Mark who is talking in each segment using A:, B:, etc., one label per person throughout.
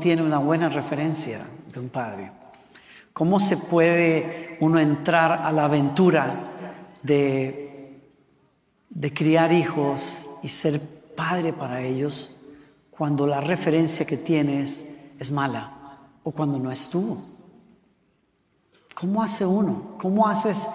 A: tiene una buena referencia de un padre? ¿Cómo se puede uno entrar a la aventura de criar hijos y ser padre para ellos cuando la referencia que tienes es mala o cuando no es tú? ¿Cómo hace uno? ¿Cómo haces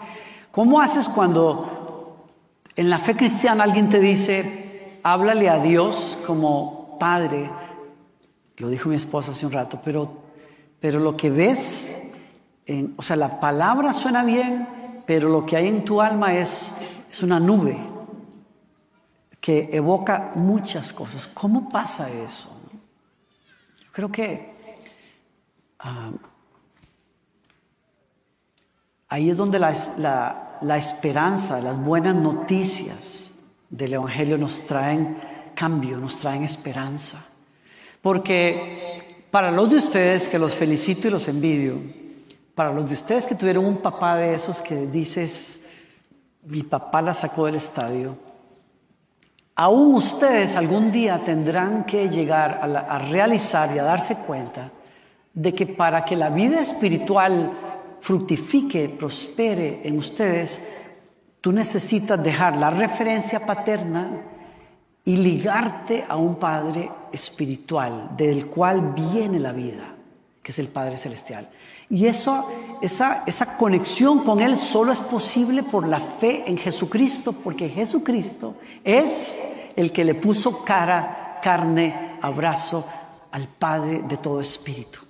A: cuando en la fe cristiana alguien te dice, háblale a Dios como padre? Lo dijo mi esposa hace un rato, pero lo que ves, o sea, la palabra suena bien, pero lo que hay en tu alma es una nube que evoca muchas cosas. ¿Cómo pasa eso? Yo creo que ahí es donde la esperanza, las buenas noticias del Evangelio nos traen cambio, nos traen esperanza. Porque para los de ustedes, que los felicito y los envidio, para los de ustedes que tuvieron un papá de esos que dices, mi papá la sacó del estadio, aún ustedes algún día tendrán que llegar a realizar y a darse cuenta de que para que la vida espiritual fructifique, prospere en ustedes, tú necesitas dejar la referencia paterna y ligarte a un Padre espiritual del cual viene la vida, que es el Padre Celestial. Y esa conexión con Él solo es posible por la fe en Jesucristo, porque Jesucristo es el que le puso cara, carne, abrazo al Padre de todo espíritu.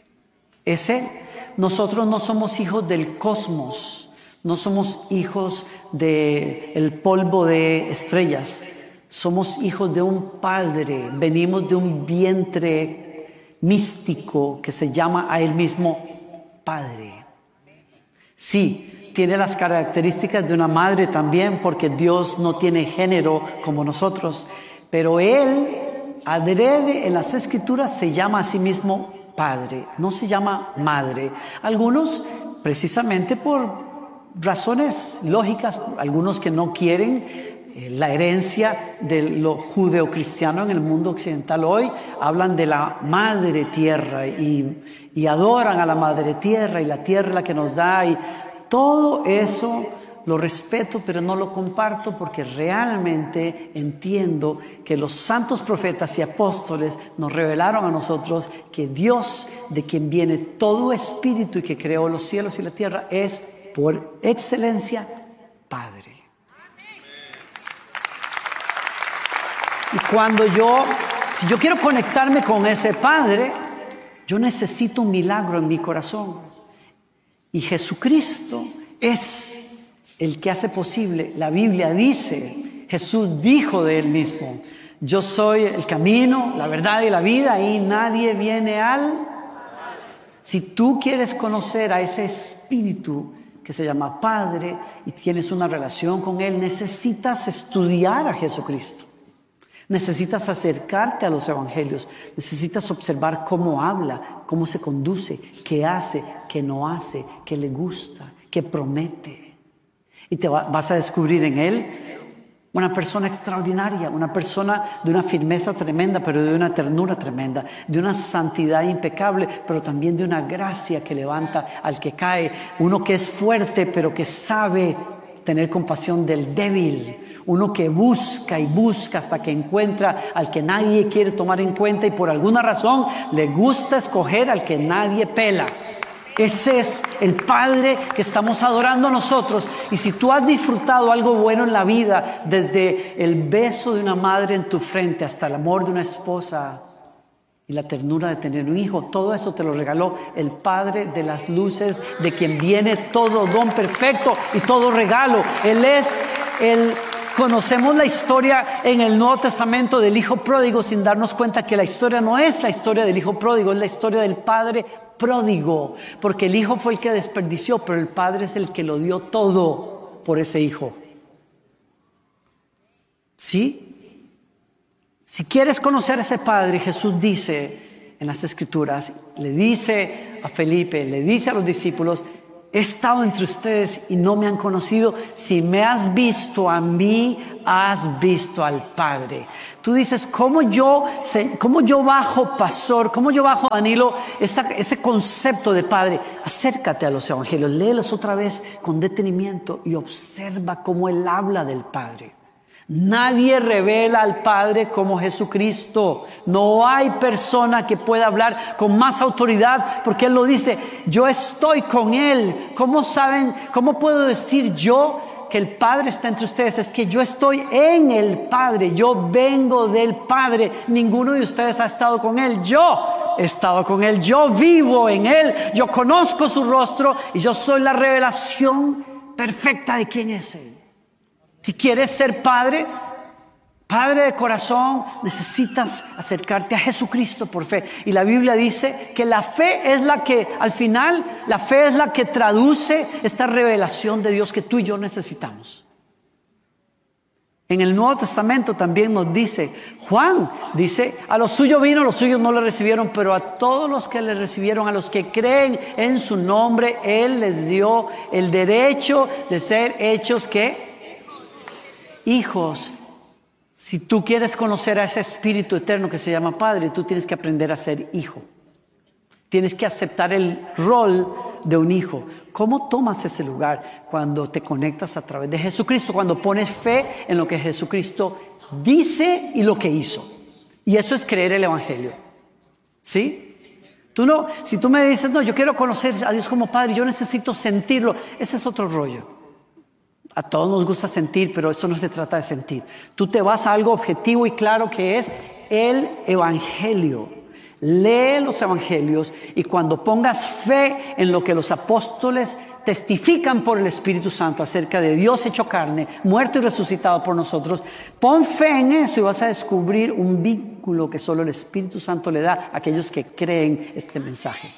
A: Nosotros no somos hijos del cosmos, no somos hijos del polvo de estrellas, somos hijos de un Padre, venimos de un vientre místico que se llama a Él mismo Padre. Sí, tiene las características de una madre también, porque Dios no tiene género como nosotros, pero Él, adrede en las Escrituras, se llama a sí mismo Padre, no se llama madre. Algunos, precisamente por razones lógicas, algunos que no quieren la herencia de lo judeocristiano en el mundo occidental hoy, hablan de la madre tierra y adoran a la madre tierra, y la tierra es la que nos da, y todo eso lo respeto, pero no lo comparto, porque realmente entiendo que los santos profetas y apóstoles nos revelaron a nosotros que Dios, de quien viene todo espíritu y que creó los cielos y la tierra, es por excelencia Padre. Y si yo quiero conectarme con ese Padre, yo necesito un milagro en mi corazón. Y Jesucristo es el que hace posible. La Biblia dice, Jesús dijo de Él mismo, yo soy el camino, la verdad y la vida, y nadie viene al... Si tú quieres conocer a ese Espíritu que se llama Padre y tienes una relación con Él, necesitas estudiar a Jesucristo. Necesitas acercarte a los evangelios, necesitas observar cómo habla, cómo se conduce, qué hace, qué no hace, qué le gusta, qué promete. Y vas a descubrir en Él una persona extraordinaria, una persona de una firmeza tremenda, pero de una ternura tremenda, de una santidad impecable, pero también de una gracia que levanta al que cae. Uno que es fuerte, pero que sabe tener compasión del débil. Uno que busca y busca hasta que encuentra al que nadie quiere tomar en cuenta, y por alguna razón le gusta escoger al que nadie pela. Ese es el Padre que estamos adorando nosotros. Y si tú has disfrutado algo bueno en la vida, desde el beso de una madre en tu frente hasta el amor de una esposa y la ternura de tener un hijo, todo eso te lo regaló el Padre de las luces, de quien viene todo don perfecto y todo regalo. Él es Conocemos la historia en el Nuevo Testamento del hijo pródigo sin darnos cuenta que la historia no es la historia del hijo pródigo, es la historia del padre pródigo, porque el hijo fue el que desperdició, pero el padre es el que lo dio todo por ese hijo. ¿Sí? Si quieres conocer a ese padre, Jesús dice en las Escrituras, le dice a Felipe, le dice a los discípulos, he estado entre ustedes y no me han conocido. Si me has visto a mí, has visto al Padre. Tú dices, ¿cómo yo bajo, pastor? ¿Cómo yo bajo, Danilo, ese concepto de Padre? Acércate a los evangelios, léelos otra vez con detenimiento y observa cómo Él habla del Padre. Nadie revela al Padre como Jesucristo. No hay persona que pueda hablar con más autoridad, porque Él lo dice, yo estoy con Él. ¿Cómo saben? ¿Cómo puedo decir yo que el Padre está entre ustedes? Es que yo estoy en el Padre, yo vengo del Padre. Ninguno de ustedes ha estado con Él. Yo he estado con Él, yo vivo en Él, yo conozco su rostro y yo soy la revelación perfecta de quién es Él. Si quieres ser padre de corazón, necesitas acercarte a Jesucristo por fe. Y la Biblia dice que la fe es la que, al final, la fe es la que traduce esta revelación de Dios que tú y yo necesitamos. En el Nuevo Testamento también nos dice, Juan dice, a los suyos vino, los suyos no le recibieron, pero a todos los que le recibieron, a los que creen en su nombre, Él les dio el derecho de ser hechos, ¿qué? Hijos. Si tú quieres conocer a ese Espíritu eterno que se llama Padre, tú tienes que aprender a ser hijo. Tienes que aceptar el rol de un hijo. ¿Cómo tomas ese lugar? Cuando te conectas a través de Jesucristo, cuando pones fe en lo que Jesucristo dice y lo que hizo. Y eso es creer el Evangelio. ¿Sí? Si tú me dices, no, yo quiero conocer a Dios como Padre, yo necesito sentirlo, ese es otro rollo. A todos nos gusta sentir, pero esto no se trata de sentir. Tú te vas a algo objetivo y claro que es el Evangelio. Lee los Evangelios y cuando pongas fe en lo que los apóstoles testifican por el Espíritu Santo acerca de Dios hecho carne, muerto y resucitado por nosotros, pon fe en eso y vas a descubrir un vínculo que solo el Espíritu Santo le da a aquellos que creen este mensaje.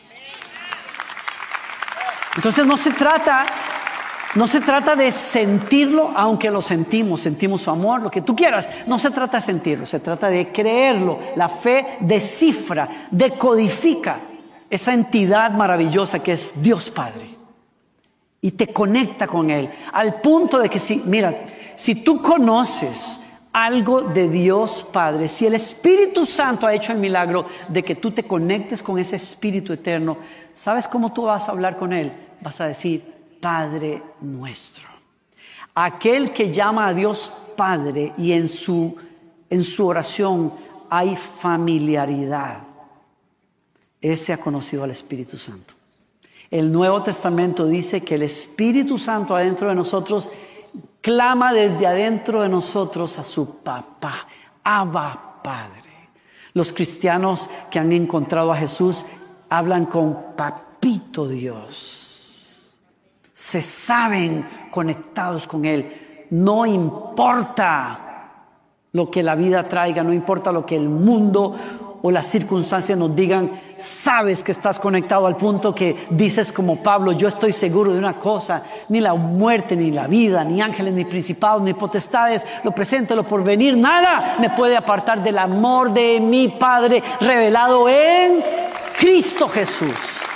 A: Entonces no se trata de sentirlo, aunque lo sentimos su amor, lo que tú quieras. No se trata de sentirlo, se trata de creerlo. La fe descifra, decodifica esa entidad maravillosa que es Dios Padre y te conecta con Él, al punto de que si tú conoces algo de Dios Padre, si el Espíritu Santo ha hecho el milagro de que tú te conectes con ese Espíritu eterno, ¿sabes cómo tú vas a hablar con Él? Vas a decir, Padre nuestro. Aquel que llama a Dios Padre y en su oración hay familiaridad, ese ha conocido al Espíritu Santo. El Nuevo Testamento dice que el Espíritu Santo adentro de nosotros clama desde adentro de nosotros a su papá, Abba Padre. Los cristianos que han encontrado a Jesús hablan con Papito Dios. Se saben conectados con Él. No importa lo que la vida traiga, no importa lo que el mundo o las circunstancias nos digan, sabes que estás conectado al punto que dices como Pablo, yo estoy seguro de una cosa, ni la muerte, ni la vida, ni ángeles, ni principados, ni potestades, lo presente, lo porvenir, nada me puede apartar del amor de mi Padre revelado en Cristo Jesús.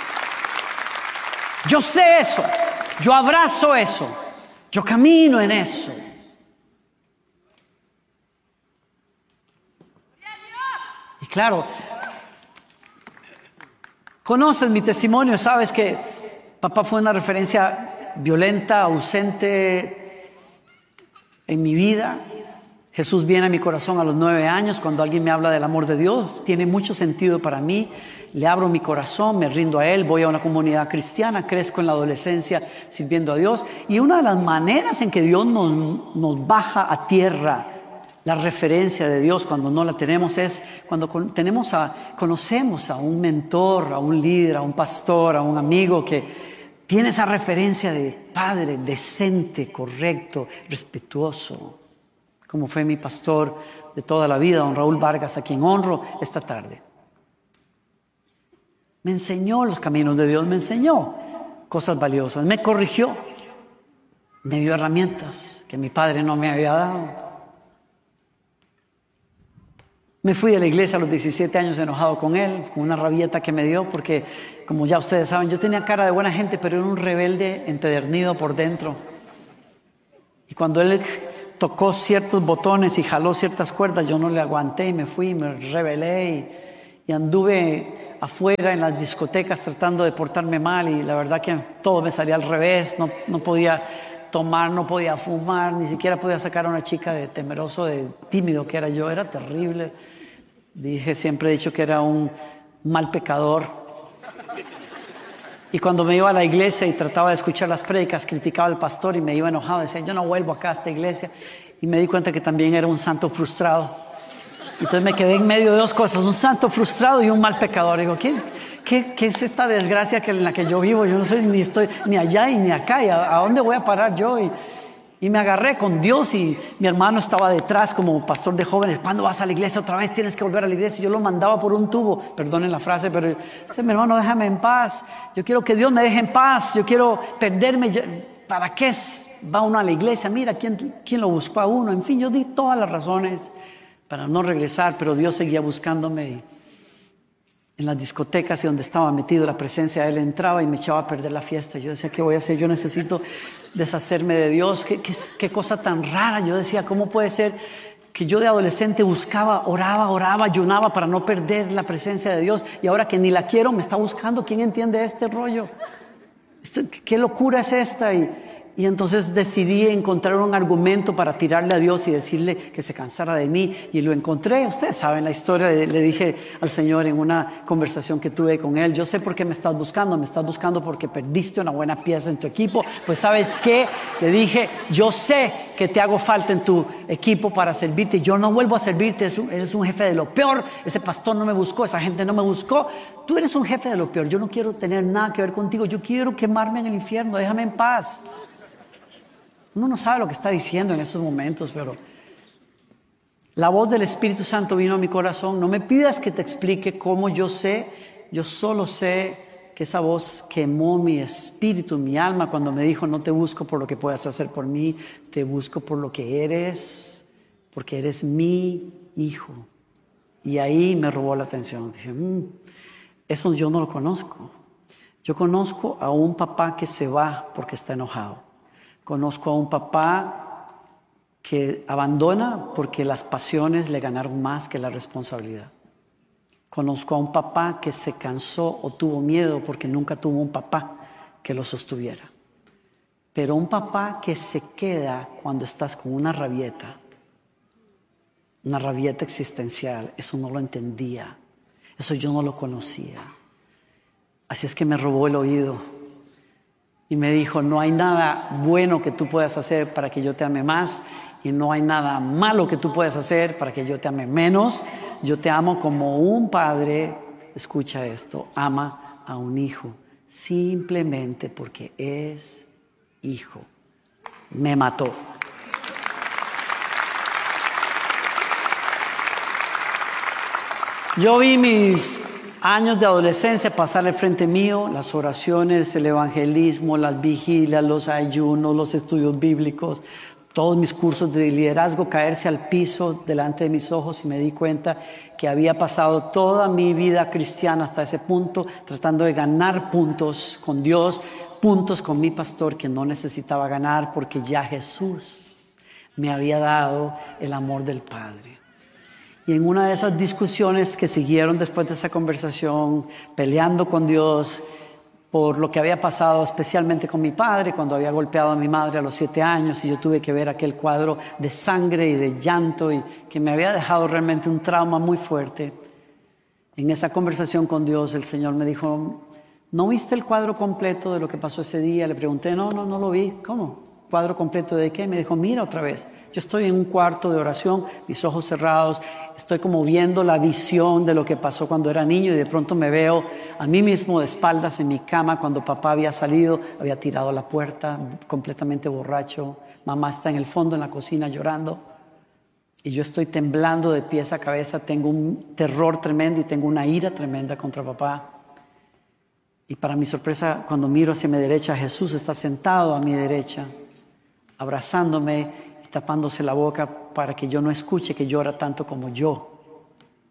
A: Yo sé eso. Yo abrazo eso, yo camino en eso. Y claro, conoces mi testimonio, sabes que papá fue una referencia violenta, ausente en mi vida. Jesús viene a mi corazón a los 9 años. Cuando alguien me habla del amor de Dios, tiene mucho sentido para mí. Le abro mi corazón, me rindo a Él, voy a una comunidad cristiana, crezco en la adolescencia sirviendo a Dios. Y una de las maneras en que Dios nos baja a tierra, la referencia de Dios cuando no la tenemos, es cuando conocemos a un mentor, a un líder, a un pastor, a un amigo que tiene esa referencia de padre decente, correcto, respetuoso, como fue mi pastor de toda la vida, don Raúl Vargas, a quien honro esta tarde. Me enseñó los caminos de Dios, me enseñó cosas valiosas, me corrigió, me dio herramientas que mi padre no me había dado. Me fui de la iglesia a los 17 años enojado con él, con una rabieta que me dio, porque como ya ustedes saben, yo tenía cara de buena gente, pero era un rebelde empedernido por dentro. Y cuando él tocó ciertos botones y jaló ciertas cuerdas, yo no le aguanté y me fui, me rebelé y anduve afuera en las discotecas tratando de portarme mal, y la verdad que todo me salía al revés. No podía tomar, no podía fumar, ni siquiera podía sacar a una chica de temeroso, de tímido que era yo. Era terrible. Siempre he dicho que era un mal pecador. Y cuando me iba a la iglesia y trataba de escuchar las prédicas, criticaba al pastor y me iba enojado. Decía, yo no vuelvo acá a esta iglesia. Y me di cuenta que también era un santo frustrado. Entonces me quedé en medio de dos cosas, un santo frustrado y un mal pecador. Digo, ¿qué es esta desgracia en la que yo vivo? Yo no soy ni estoy ni allá y ni acá. ¿Y a dónde voy a parar yo? Y me agarré con Dios, y mi hermano estaba detrás como pastor de jóvenes. ¿Cuándo vas a la iglesia otra vez? Tienes que volver a la iglesia. Yo lo mandaba por un tubo, perdonen la frase, pero dice, mi hermano, déjame en paz. Yo quiero que Dios me deje en paz. Yo quiero perderme. ¿Para qué va uno a la iglesia? Mira, ¿quién lo buscó a uno? En fin, yo di todas las razones para no regresar, pero Dios seguía buscándome. En las discotecas y donde estaba metido, la presencia de Él entraba y me echaba a perder la fiesta. Yo decía, ¿qué voy a hacer? Yo necesito deshacerme de Dios. ¿Qué cosa tan rara? Yo decía, ¿cómo puede ser que yo de adolescente buscaba, oraba, ayunaba para no perder la presencia de Dios, y ahora que ni la quiero me está buscando? ¿Quién entiende este rollo? ¿Qué locura es esta? Y entonces decidí encontrar un argumento para tirarle a Dios y decirle que se cansara de mí, y lo encontré. Ustedes saben la historia. Le dije al Señor en una conversación que tuve con Él, yo sé por qué me estás buscando porque perdiste una buena pieza en tu equipo. Pues ¿sabes qué? Le dije, yo sé que te hago falta en tu equipo para servirte, yo no vuelvo a servirte. Eres un jefe de lo peor. Ese pastor no me buscó, esa gente no me buscó. Tú eres un jefe de lo peor. Yo no quiero tener nada que ver contigo. Yo quiero quemarme en el infierno. Déjame en paz. Uno no sabe lo que está diciendo en esos momentos, pero la voz del Espíritu Santo vino a mi corazón. No me pidas que te explique cómo yo sé. Yo solo sé que esa voz quemó mi espíritu, mi alma, cuando me dijo, no te busco por lo que puedas hacer por mí, te busco por lo que eres, porque eres mi hijo. Y ahí me robó la atención. Dije, eso yo no lo conozco. Yo conozco a un papá que se va porque está enojado. Conozco a un papá que abandona porque las pasiones le ganaron más que la responsabilidad. Conozco a un papá que se cansó o tuvo miedo porque nunca tuvo un papá que lo sostuviera. Pero un papá que se queda cuando estás con una rabieta existencial, eso no lo entendía, eso yo no lo conocía. Así es que me robó el oído. Y me dijo, no hay nada bueno que tú puedas hacer para que yo te ame más, y no hay nada malo que tú puedas hacer para que yo te ame menos. Yo te amo como un padre, escucha esto, ama a un hijo, simplemente porque es hijo. Me mató. Yo vi mis años de adolescencia pasar al frente mío, las oraciones, el evangelismo, las vigilias, los ayunos, los estudios bíblicos, todos mis cursos de liderazgo caerse al piso delante de mis ojos, y me di cuenta que había pasado toda mi vida cristiana hasta ese punto tratando de ganar puntos con Dios, puntos con mi pastor, que no necesitaba ganar porque ya Jesús me había dado el amor del Padre. Y en una de esas discusiones que siguieron después de esa conversación, peleando con Dios por lo que había pasado, especialmente con mi padre, cuando había golpeado a mi madre a los 7 años, y yo tuve que ver aquel cuadro de sangre y de llanto, y que me había dejado realmente un trauma muy fuerte. En esa conversación con Dios, el Señor me dijo, ¿no viste el cuadro completo de lo que pasó ese día? Le pregunté, no lo vi. ¿Cómo? ¿Cuadro completo de qué? Me dijo, mira otra vez. Yo estoy en un cuarto de oración, mis ojos cerrados, estoy como viendo la visión de lo que pasó cuando era niño, y de pronto me veo a mí mismo de espaldas en mi cama cuando papá había salido, había tirado la puerta, completamente borracho. Mamá está en el fondo en la cocina llorando, y yo estoy temblando de pies a cabeza. Tengo un terror tremendo y tengo una ira tremenda contra papá. Y para mi sorpresa, cuando miro hacia mi derecha, Jesús está sentado a mi derecha, abrazándome y tapándose la boca para que yo no escuche que llora tanto como yo.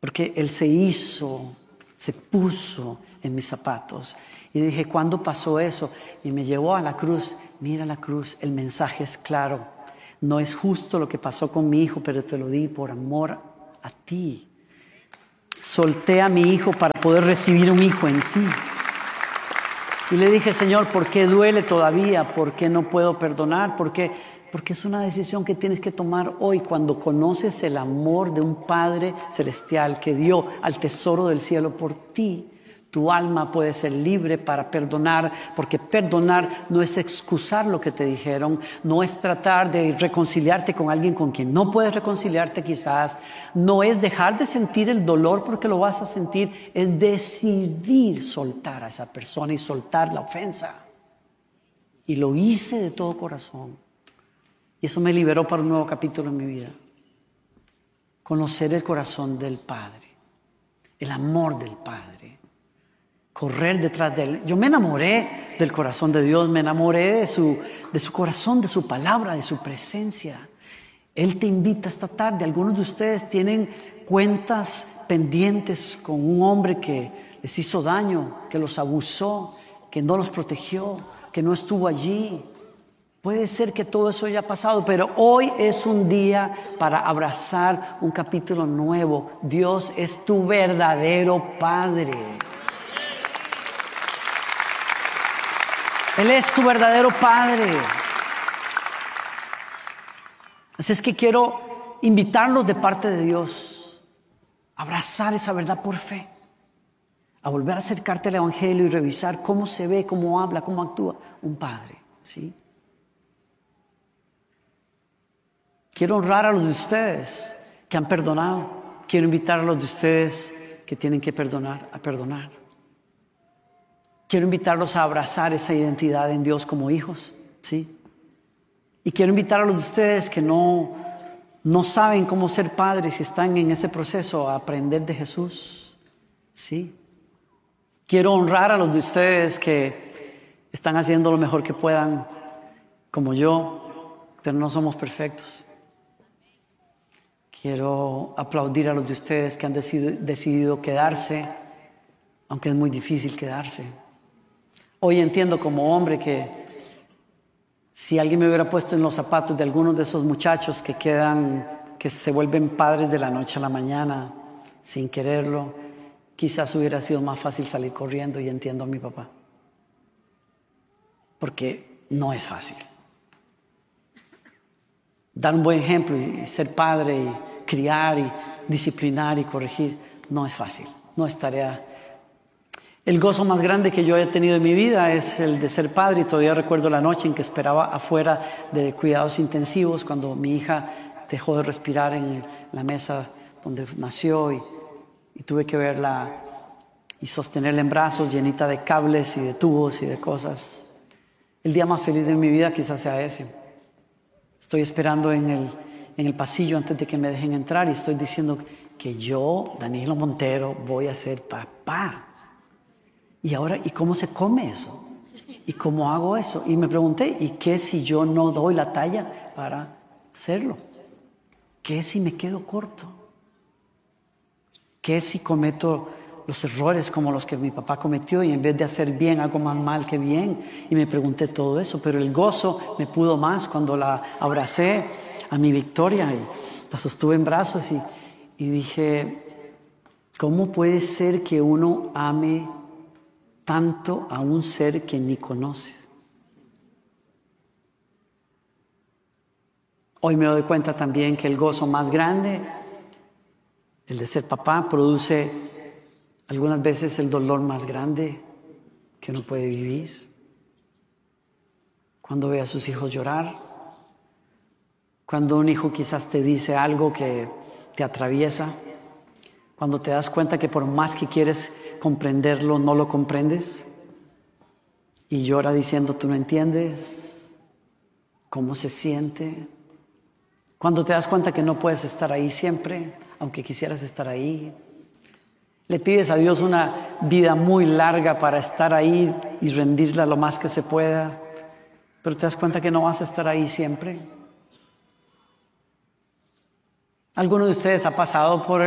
A: Porque Él se puso en mis zapatos. Y dije, ¿cuándo pasó eso? Y me llevó a la cruz. Mira la cruz, el mensaje es claro. No es justo lo que pasó con mi hijo, pero te lo di por amor a ti. Solté a mi hijo para poder recibir un hijo en ti. Y le dije, Señor, ¿por qué duele todavía? ¿Por qué no puedo perdonar? ¿Por qué? Porque es una decisión que tienes que tomar hoy cuando conoces el amor de un Padre celestial que dio al tesoro del cielo por ti. Tu alma puede ser libre para perdonar, porque perdonar no es excusar lo que te dijeron, no es tratar de reconciliarte con alguien con quien no puedes reconciliarte quizás, no es dejar de sentir el dolor porque lo vas a sentir, es decidir soltar a esa persona y soltar la ofensa. Y lo hice de todo corazón. Y eso me liberó para un nuevo capítulo en mi vida. Conocer el corazón del Padre, el amor del Padre. Correr detrás de Él. Yo me enamoré del corazón de Dios, me enamoré de su corazón, de su palabra, de su presencia. Él te invita esta tarde. Algunos de ustedes tienen cuentas pendientes con un hombre que les hizo daño, que los abusó, que no los protegió, que no estuvo allí. Puede ser que todo eso haya pasado, pero hoy es un día para abrazar un capítulo nuevo. Dios es tu verdadero Padre. Él es tu verdadero Padre. Así es que quiero invitarlos de parte de Dios a abrazar esa verdad por fe, a volver a acercarte al Evangelio y revisar cómo se ve, cómo habla, cómo actúa un Padre, ¿sí? Quiero honrar a los de ustedes que han perdonado. Quiero invitar a los de ustedes que tienen que perdonar a perdonar. Quiero invitarlos a abrazar esa identidad en Dios como hijos, ¿sí? Y quiero invitar a los de ustedes que no saben cómo ser padres y están en ese proceso a aprender de Jesús, ¿sí? Quiero honrar a los de ustedes que están haciendo lo mejor que puedan, como yo, pero no somos perfectos. Quiero aplaudir a los de ustedes que han decidido quedarse, aunque es muy difícil quedarse. Hoy entiendo como hombre que si alguien me hubiera puesto en los zapatos de algunos de esos muchachos que se vuelven padres de la noche a la mañana sin quererlo, quizás hubiera sido más fácil salir corriendo, y entiendo a mi papá. Porque no es fácil. Dar un buen ejemplo y ser padre y criar y disciplinar y corregir no es fácil, no es tarea. El gozo más grande que yo he tenido en mi vida es el de ser padre, y todavía recuerdo la noche en que esperaba afuera de cuidados intensivos cuando mi hija dejó de respirar en la mesa donde nació y tuve que verla y sostenerla en brazos llenita de cables y de tubos y de cosas. El día más feliz de mi vida quizás sea ese. Estoy esperando en el pasillo antes de que me dejen entrar y estoy diciendo que yo, Danilo Montero, voy a ser papá. Y ahora, ¿y cómo se come eso? ¿Y cómo hago eso? Y me pregunté, ¿y qué si yo no doy la talla para hacerlo? ¿Qué si me quedo corto? ¿Qué si cometo los errores como los que mi papá cometió y en vez de hacer bien hago más mal que bien? Y me pregunté todo eso, pero el gozo me pudo más cuando la abracé a mi Victoria y la sostuve en brazos y dije, ¿cómo puede ser que uno ame tanto a un ser que ni conoce? Hoy me doy cuenta también que el gozo más grande, el de ser papá, produce algunas veces el dolor más grande que uno puede vivir. Cuando ve a sus hijos llorar, cuando un hijo quizás te dice algo que te atraviesa, cuando te das cuenta que por más que quieres comprenderlo, no lo comprendes, y llora diciendo, tú no entiendes cómo se siente. Cuando te das cuenta que no puedes estar ahí siempre, aunque quisieras estar ahí. Le pides a Dios una vida muy larga para estar ahí y rendirla lo más que se pueda, pero te das cuenta que no vas a estar ahí siempre. Algunos de ustedes han pasado por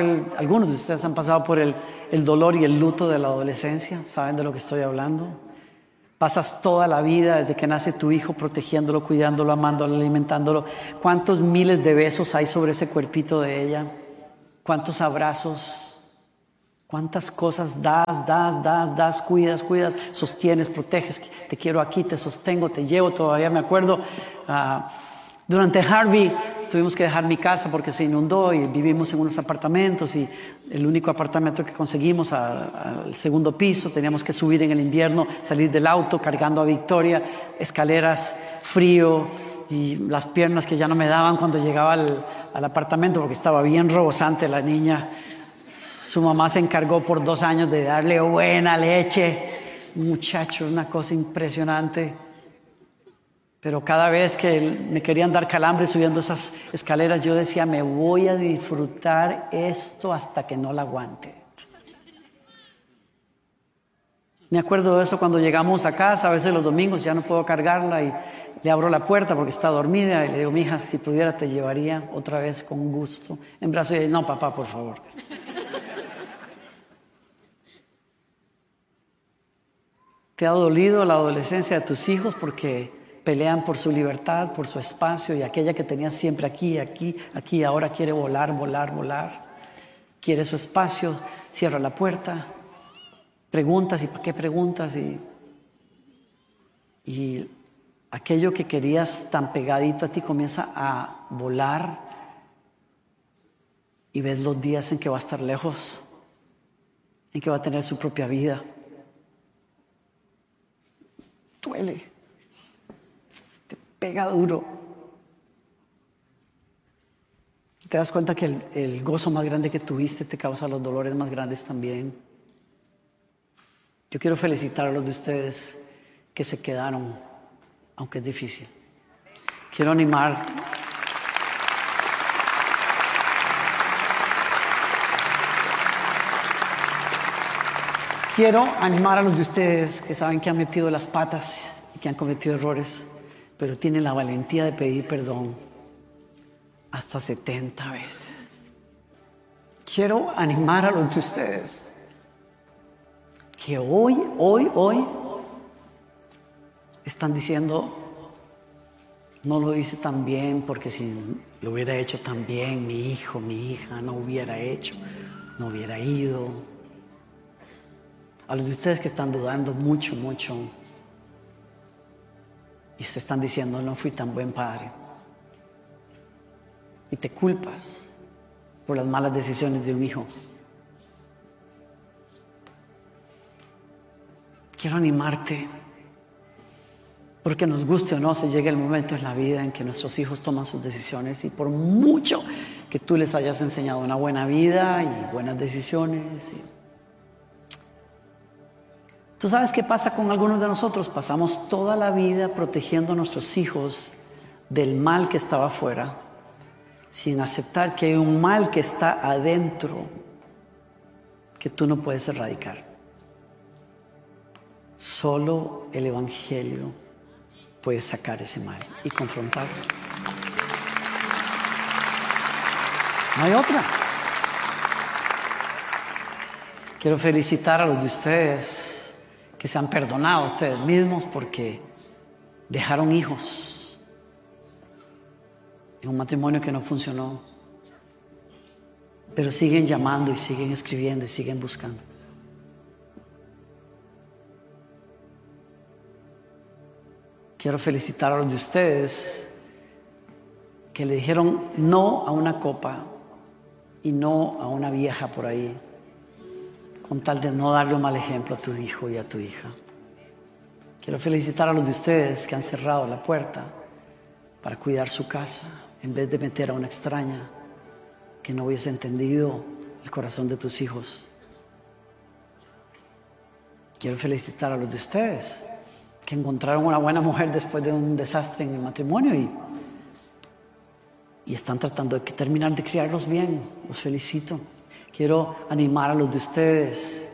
A: el dolor y el luto de la adolescencia. ¿Saben de lo que estoy hablando? Pasas toda la vida desde que nace tu hijo protegiéndolo, cuidándolo, amándolo, alimentándolo. ¿Cuántos miles de besos hay sobre ese cuerpito de ella? ¿Cuántos abrazos? ¿Cuántas cosas das, cuidas, sostienes, proteges? Te quiero aquí, te sostengo, te llevo. Todavía me acuerdo, durante Harvey tuvimos que dejar mi casa porque se inundó y vivimos en unos apartamentos, y el único apartamento que conseguimos al segundo piso, teníamos que subir en el invierno, salir del auto cargando a Victoria, escaleras, frío y las piernas que ya no me daban cuando llegaba al apartamento porque estaba bien rebosante la niña. Su mamá se encargó por 2 años de darle buena leche. Muchacho, una cosa impresionante. Pero cada vez que me querían dar calambre subiendo esas escaleras, yo decía, me voy a disfrutar esto hasta que no la aguante. Me acuerdo de eso cuando llegamos a casa, a veces los domingos ya no puedo cargarla y le abro la puerta porque está dormida y le digo, mija, si pudiera te llevaría otra vez con gusto en brazos. Y ella, no, papá, por favor. ¿Te ha dolido la adolescencia de tus hijos porque pelean por su libertad, por su espacio, y aquella que tenía siempre aquí, ahora quiere volar? Quiere su espacio, cierra la puerta, preguntas, ¿y para qué preguntas? Y aquello que querías tan pegadito a ti comienza a volar, y ves los días en que va a estar lejos, en que va a tener su propia vida. Duele. Pega duro. Te das cuenta que el gozo más grande que tuviste te causa los dolores más grandes también. Yo quiero felicitar a los de ustedes que se quedaron, aunque es difícil. Quiero animar. Quiero animar a los de ustedes que saben que han metido las patas y que han cometido errores, pero tienen la valentía de pedir perdón hasta 70 veces. Quiero animar a los de ustedes que hoy están diciendo, no lo hice tan bien porque si lo hubiera hecho tan bien, mi hijo, mi hija no hubiera hecho, no hubiera ido. A los de ustedes que están dudando mucho y se están diciendo, no fui tan buen padre, y te culpas por las malas decisiones de un hijo. Quiero animarte, porque nos guste o no, se llega el momento en la vida en que nuestros hijos toman sus decisiones, y por mucho que tú les hayas enseñado una buena vida y buenas decisiones, ¿tú sabes qué pasa con algunos de nosotros? Pasamos toda la vida protegiendo a nuestros hijos del mal que estaba afuera, sin aceptar que hay un mal que está adentro que tú no puedes erradicar. Solo el Evangelio puede sacar ese mal y confrontarlo. No hay otra. Quiero felicitar a los de ustedes que se han perdonado a ustedes mismos porque dejaron hijos en un matrimonio que no funcionó, pero siguen llamando y siguen escribiendo y siguen buscando. Quiero felicitar a los de ustedes que le dijeron no a una copa y no a una vieja por ahí, con tal de no darle un mal ejemplo a tu hijo y a tu hija. Quiero felicitar a los de ustedes que han cerrado la puerta para cuidar su casa en vez de meter a una extraña que no hubiese entendido el corazón de tus hijos. Quiero felicitar a los de ustedes que encontraron una buena mujer después de un desastre en el matrimonio y están tratando de terminar de criarlos bien. Los felicito. Quiero animar a los de ustedes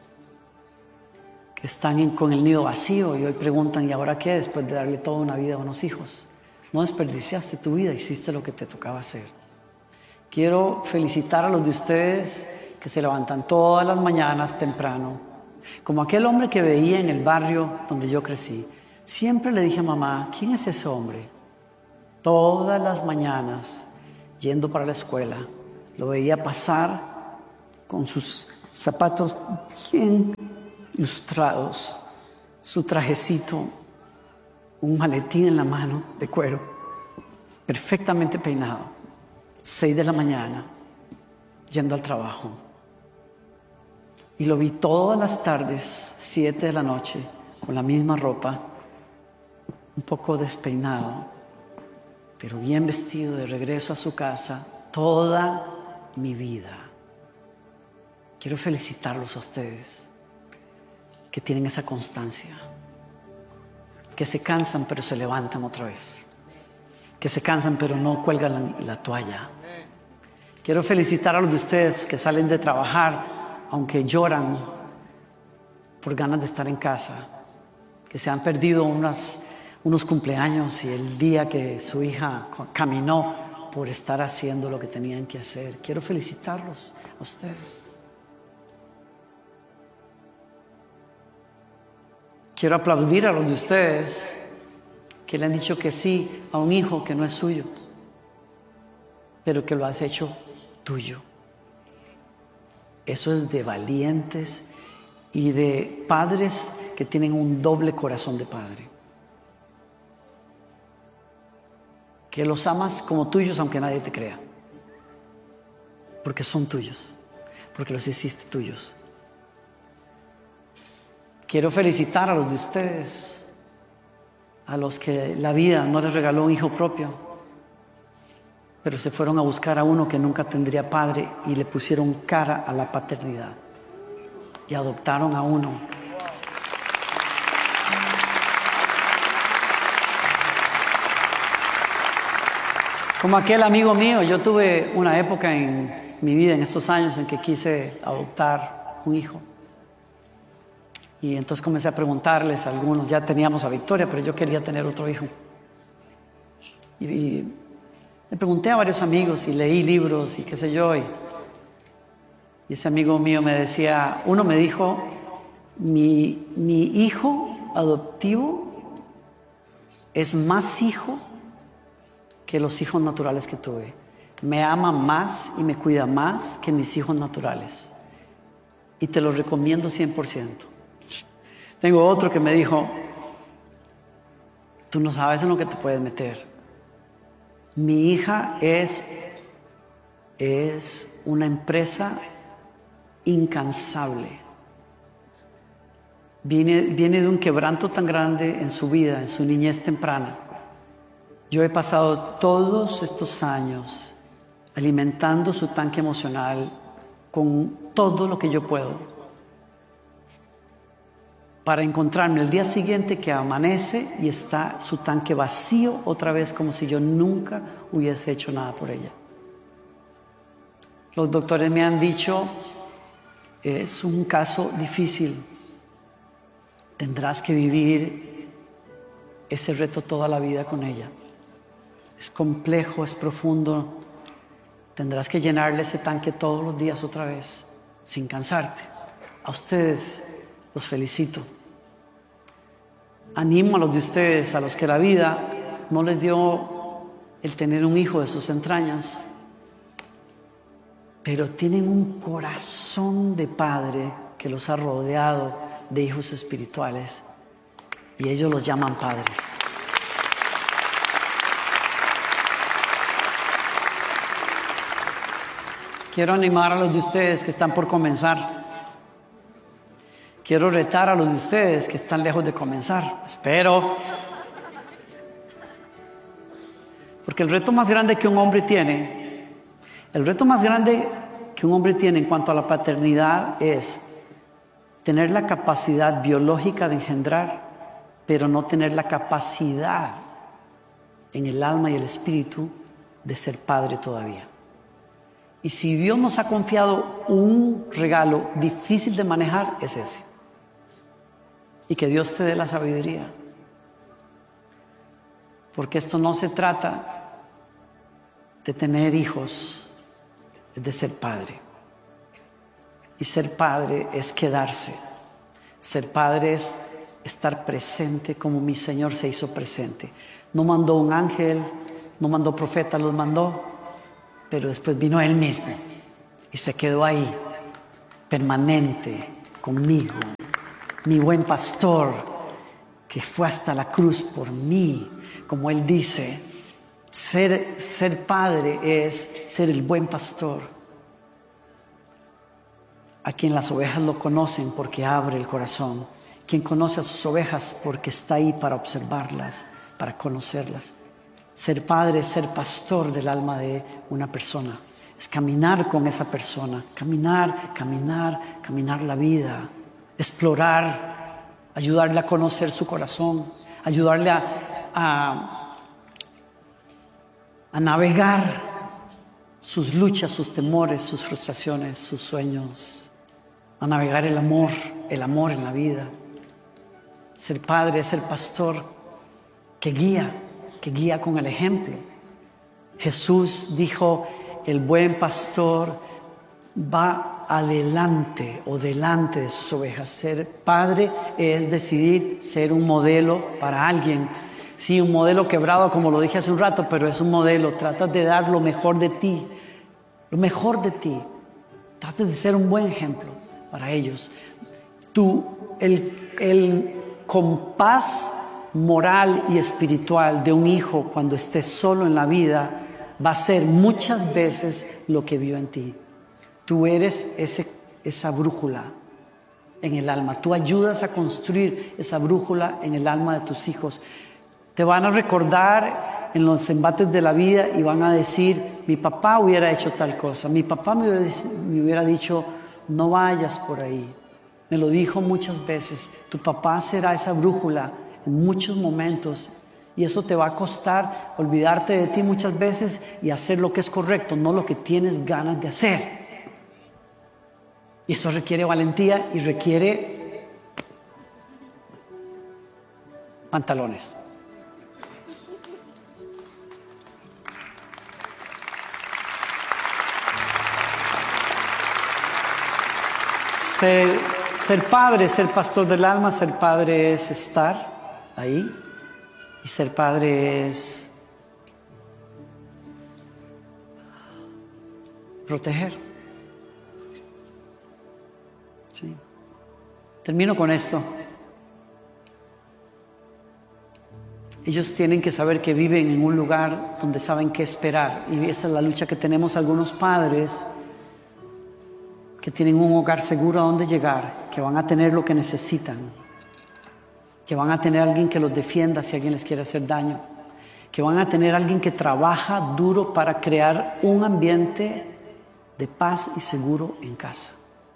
A: que están con el nido vacío y hoy preguntan, ¿y ahora qué? Después de darle toda una vida a unos hijos. No desperdiciaste tu vida, hiciste lo que te tocaba hacer. Quiero felicitar a los de ustedes que se levantan todas las mañanas temprano. Como aquel hombre que veía en el barrio donde yo crecí. Siempre le dije a mamá, ¿quién es ese hombre? Todas las mañanas, yendo para la escuela, lo veía pasar con sus zapatos bien lustrados, su trajecito, un maletín en la mano de cuero, perfectamente peinado, 6 de la mañana, yendo al trabajo. Y lo vi todas las tardes, 7 de la noche, con la misma ropa, un poco despeinado, pero bien vestido, de regreso a su casa, toda mi vida. Quiero felicitarlos a ustedes, que tienen esa constancia, que se cansan pero se levantan otra vez, que se cansan pero no cuelgan la toalla. Quiero felicitar a los de ustedes que salen de trabajar, aunque lloran por ganas de estar en casa, que se han perdido unos cumpleaños y el día que su hija caminó por estar haciendo lo que tenían que hacer. Quiero felicitarlos a ustedes. Quiero aplaudir a los de ustedes que le han dicho que sí a un hijo que no es suyo, pero que lo has hecho tuyo. Eso es de valientes y de padres que tienen un doble corazón de padre. Que los amas como tuyos aunque nadie te crea. Porque son tuyos. Porque los hiciste tuyos. Quiero felicitar a los de ustedes, a los que la vida no les regaló un hijo propio, pero se fueron a buscar a uno que nunca tendría padre y le pusieron cara a la paternidad y adoptaron a uno. Como aquel amigo mío, yo tuve una época en mi vida, en estos años, en que quise adoptar un hijo. Y entonces comencé a preguntarles a algunos, ya teníamos a Victoria, pero yo quería tener otro hijo. Y le pregunté a varios amigos y leí libros y qué sé yo. Y ese amigo mío me decía, uno me dijo, mi hijo adoptivo es más hijo que los hijos naturales que tuve. Me ama más y me cuida más que mis hijos naturales. Y te lo recomiendo 100%. Tengo otro que me dijo, tú no sabes en lo que te puedes meter. Mi hija es una empresa incansable. Viene de un quebranto tan grande en su vida, en su niñez temprana. Yo he pasado todos estos años alimentando su tanque emocional con todo lo que yo puedo, para encontrarme el día siguiente que amanece y está su tanque vacío otra vez, como si yo nunca hubiese hecho nada por ella. Los doctores me han dicho, es un caso difícil, tendrás que vivir ese reto toda la vida con ella. Es complejo, es profundo, tendrás que llenarle ese tanque todos los días otra vez, sin cansarte. A ustedes los felicito. Animo a los de ustedes, a los que la vida no les dio el tener un hijo de sus entrañas, pero tienen un corazón de padre que los ha rodeado de hijos espirituales y ellos los llaman padres. Quiero animar a los de ustedes que están por comenzar. Quiero retar a los de ustedes que están lejos de comenzar. Espero. Porque el reto más grande que un hombre tiene, en cuanto a la paternidad es tener la capacidad biológica de engendrar, pero no tener la capacidad en el alma y el espíritu de ser padre todavía. Y si Dios nos ha confiado un regalo difícil de manejar, es ese. Y que Dios te dé la sabiduría. Porque esto no se trata de tener hijos es de ser padre. Y ser padre es quedarse. Ser padre es estar presente como mi Señor se hizo presente. No mandó un ángel, no mandó profeta, los mandó, pero después vino Él mismo y se quedó ahí, permanente, conmigo. Mi buen pastor, que fue hasta la cruz por mí. Como Él dice, ser padre es ser el buen pastor, a quien las ovejas lo conocen porque abre el corazón, quien conoce a sus ovejas porque está ahí para observarlas, para conocerlas. Ser padre es ser pastor del alma de una persona, es caminar con esa persona, caminar la vida, explorar, ayudarle a conocer su corazón, ayudarle a navegar sus luchas, sus temores, sus frustraciones, sus sueños, a navegar el amor en la vida. Ser padre es ser pastor que guía con el ejemplo. Jesús dijo, el buen pastor va adelante o delante de sus ovejas. Ser padre es decidir ser un modelo para alguien. Sí, un modelo quebrado, como lo dije hace un rato, pero es un modelo. Tratas de dar lo mejor de ti, lo mejor de ti. Tratas de ser un buen ejemplo para ellos. El compás moral y espiritual de un hijo cuando esté solo en la vida va a ser muchas veces lo que vio en ti. Tú eres esa brújula en el alma. Tú ayudas a construir esa brújula en el alma de tus hijos. Te van a recordar en los embates de la vida y van a decir, mi papá hubiera hecho tal cosa, mi papá me hubiera dicho, no vayas por ahí. Me lo dijo muchas veces. Tu papá será esa brújula en muchos momentos y eso te va a costar olvidarte de ti muchas veces y hacer lo que es correcto, no lo que tienes ganas de hacer. Y eso requiere valentía y requiere pantalones. Ser padre, ser pastor del alma, ser padre es estar ahí y ser padre es proteger. Sí. Termino con esto. Ellos tienen que saber que viven en un lugar donde saben qué esperar y esa es la lucha que tenemos algunos padres que tienen un hogar seguro a donde llegar, que van a tener lo que necesitan, que van a tener alguien que los defienda si alguien les quiere hacer daño, que van a tener alguien que trabaja duro para crear un ambiente de paz y seguro en casa.